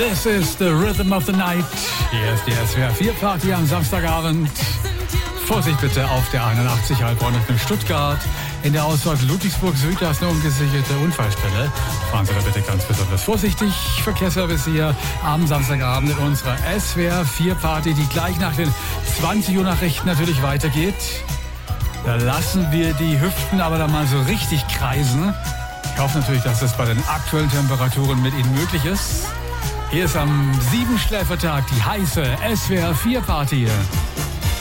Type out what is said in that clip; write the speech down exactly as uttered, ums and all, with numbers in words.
This is the rhythm of the night. Hier ist die S W R vier Party am Samstagabend. Vorsicht bitte auf der einundachtzig Heilbronn in Stuttgart. In der Ausfahrt Ludwigsburg Süd, da ist eine ungesicherte Unfallstelle. Fahren Sie da bitte ganz besonders vorsichtig. Verkehrsservice hier am Samstagabend in unserer S W R vier Party, die gleich nach den zwanzig Uhr Nachrichten natürlich weitergeht. Da lassen wir die Hüften aber dann mal so richtig kreisen. Ich hoffe natürlich, dass das bei den aktuellen Temperaturen mit Ihnen möglich ist. Hier ist am Siebenschläfertag die heiße S W R vier Party.